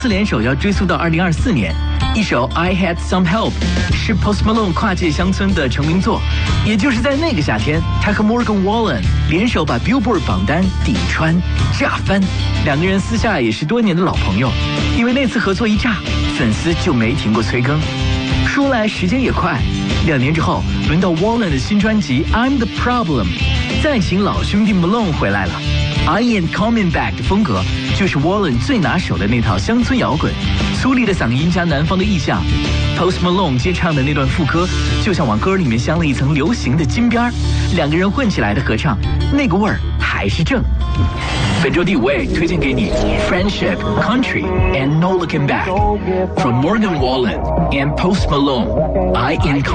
四联手要追溯到2024年，一首《I Had Some Help》是 Post Malone 跨界乡村的成名作，也就是在那个夏天，他和 Morgan Wallen 联手把 Billboard 榜单顶穿炸翻。两个人私下也是多年的老朋友，因为那次合作一炸，粉丝就没停过催更。说来时间也快，2年之后，轮到 Wallen 的新专辑《I'm the Problem》，再请老兄弟 Malone 回来了。I Ain't Coming Back 的风格就是 Wallen 最拿手的那套乡村摇滚，粗粝的嗓音加南方的意象。Post Malone 接唱的那段副歌，就像往歌里面镶了一层流行的金边儿，两个人混起来的合唱，那个味儿还是正。本周第5位推荐给你 Friendship, Country and No Looking Back from Morgan Wallen and Post Malone. I Ain't